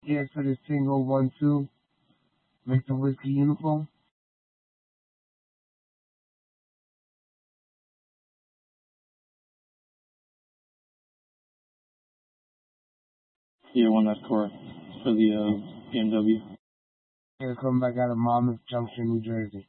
Yeah, for the single 1-2, make the whiskey uniform. Yeah, one that's correct. For the BMW. Yeah, come back out of Monmouth Junction, New Jersey.